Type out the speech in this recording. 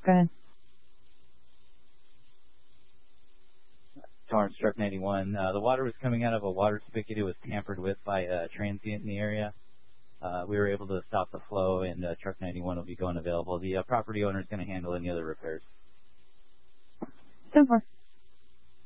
Go ahead. Torrance, Truck 91. The water was coming out of a water spigot. It was tampered with by a transient in the area. We were able to stop the flow, and Truck 91 will be going available. The property owner is going to handle any other repairs. 10-4.